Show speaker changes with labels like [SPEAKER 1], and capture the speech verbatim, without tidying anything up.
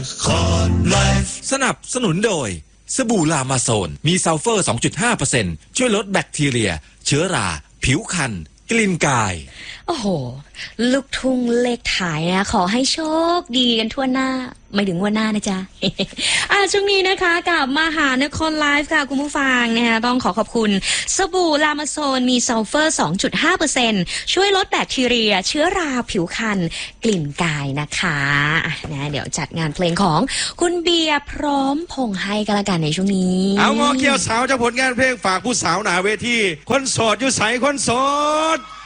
[SPEAKER 1] คอนไลฟ์สนับสนุนโดยสบู่ลามาโซนมีซัลเฟอร์ สองจุดห้าเปอร์เซ็นต์ ช่วยลดแบคทีเรียเชื้อราผิวคันกลิ่นกาย
[SPEAKER 2] โอ้โหลูกทุ่งเลขถ่ายนะขอให้โชคดีกันทั่วหน้าไม่ถึงวันหน้านะจ๊ะ อ่าช่วงนี้นะคะกับมหานครไลฟ์ค่ะคุณผู้ฟังนะคะต้องขอขอบคุณสบู่ลามาโซนมีซัลเฟอร์ สองจุดห้าเปอร์เซ็นต์ ช่วยลดแบคทีเรียเชื้อราผิวคันกลิ่นกายนะคะอ่ะนะเดี๋ยวจัดงานเพลงของคุณเบียร์พร้อมพงษ์ให้กันละกันในช่วงนี้
[SPEAKER 3] เอางอเกี่ยวสาวจากผลงานเพลงฝากผู้สาวหนาเวทีคนโสดอยู่ใสคนโสด